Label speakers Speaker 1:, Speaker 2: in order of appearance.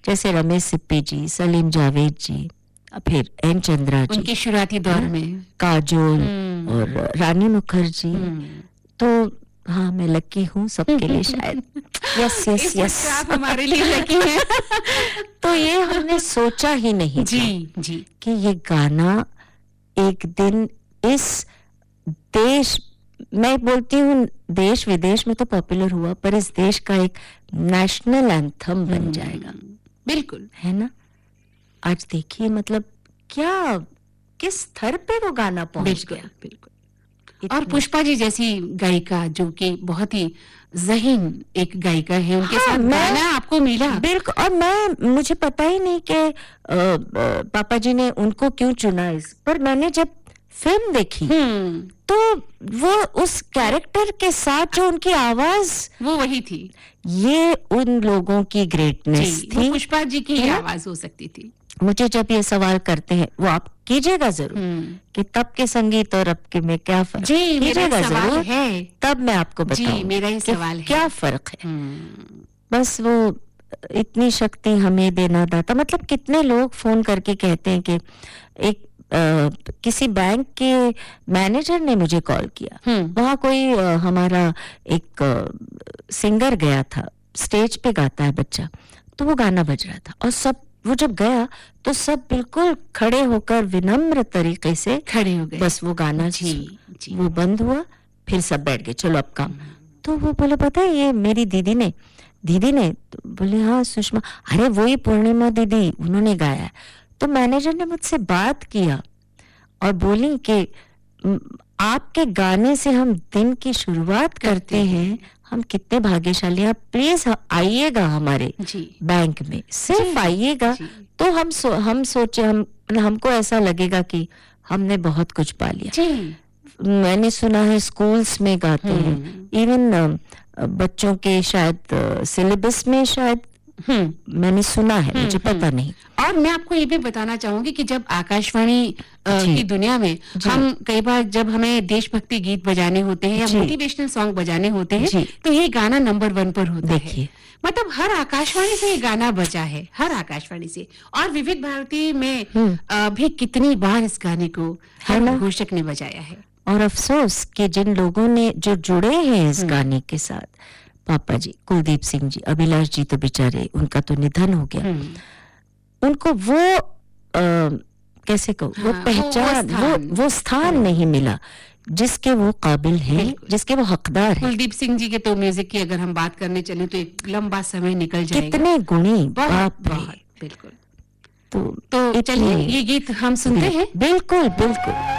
Speaker 1: जैसे रमेश सिप्पी जी, सलीम जावेद जी, फिर एन चंद्रा जी,
Speaker 2: उनके शुरुआती दौर में
Speaker 1: काजोल और रानी मुखर्जी। तो हाँ, मैं लकी हूँ सबके लिए शायद। यस यस यस,
Speaker 2: आप हमारे लिए लकी हैं।
Speaker 1: तो ये हमने सोचा ही नहीं था
Speaker 2: जी
Speaker 1: कि ये गाना एक दिन इस देश, मैं बोलती हूँ देश विदेश में तो पॉपुलर हुआ, पर इस देश का एक नेशनल एंथम बन जाएगा।
Speaker 2: बिल्कुल,
Speaker 1: है ना? आज देखिए मतलब क्या, किस स्तर पे वो गाना पहुंच गया।
Speaker 2: बिल्कुल। और पुष्पा जी जैसी गायिका जो कि बहुत ही ज़हीन एक गायिका है, उनके साथ गाना आपको मिला।
Speaker 1: बिल्कुल, और मुझे पता ही नहीं कि पापा जी ने उनको क्यों चुना इस पर। मैंने जब फिल्म देखी तो वो उस कैरेक्टर के साथ जो उनकी आवाज
Speaker 2: वो वही थी,
Speaker 1: ये उन लोगों की ग्रेटनेस थी।
Speaker 2: पुष्पा जी की आवाज हो सकती थी।
Speaker 1: मुझे जब ये सवाल करते हैं, वो आप कीजिएगा जरूर कि तब के संगीत और अब के में क्या फर्क,
Speaker 2: कीजिएगा जरूर है,
Speaker 1: तब मैं आपको बताऊं
Speaker 2: मेरा ही सवाल है
Speaker 1: क्या फर्क है। बस वो इतनी शक्ति हमें देना दाता। मतलब कितने लोग फोन करके कहते हैं कि एक किसी बैंक के मैनेजर ने मुझे कॉल किया, वहाँ कोई हमारा एक सिंगर गया था, स्टेज पे गाता है बच्चा, तो वो गाना बज रहा था और सब, वो जब गया तो सब बिल्कुल खड़े होकर विनम्र तरीके से खड़े हो गए। बस वो गाना वो बंद हुआ, फिर सब बैठ गए, चलो अब काम। तो वो बोले पता है ये मेरी दीदी ने तो बोले हाँ सुषमा, अरे वही पूर्णिमा दीदी, उन्होंने गाया है। तो मैनेजर ने मुझसे बात किया और बोली कि आपके गाने से हम दिन की शुरुआत करते हैं, हम कितने भाग्यशाली हैं, प्लीज आइएगा हमारे बैंक में, सिर्फ आइएगा। तो हम सोचे, हमको ऐसा लगेगा कि हमने बहुत कुछ पा लिया। मैंने सुना है स्कूल्स में गाते हैं, इवन बच्चों के शायद सिलेबस में, शायद मैंने सुना है, मुझे पता नहीं।
Speaker 2: और मैं आपको ये भी बताना चाहूंगी कि जब आकाशवाणी की दुनिया में हम कई बार जब हमें देशभक्ति गीत बजाने होते हैं या मोटिवेशनल सॉन्ग बजाने होते हैं, तो ये गाना नंबर 1 पर होता है। मतलब हर आकाशवाणी से ये गाना बजा है, हर आकाशवाणी से। और विविध भारती में भी कितनी बार इस गाने को हर घोषक ने बजाया है।
Speaker 1: और अफसोस कि जिन लोगों ने जो जुड़े हैं इस गाने के साथ, पापा जी, कुलदीप सिंह जी, अभिलाष जी, तो बेचारे उनका तो निधन हो गया, उनको वो कैसे कहूँ, वो पहचान, वो स्थान नहीं मिला जिसके वो काबिल हैं, जिसके वो हकदार हैं।
Speaker 2: कुलदीप सिंह जी के तो म्यूजिक की अगर हम बात करने चले तो एक लंबा समय निकल जाएगा।
Speaker 1: कितने गुणी, बाप रे।
Speaker 2: बिल्कुल। तो चलिए ये गीत हम सुनते हैं।
Speaker 1: बिल्कुल बिल्कुल।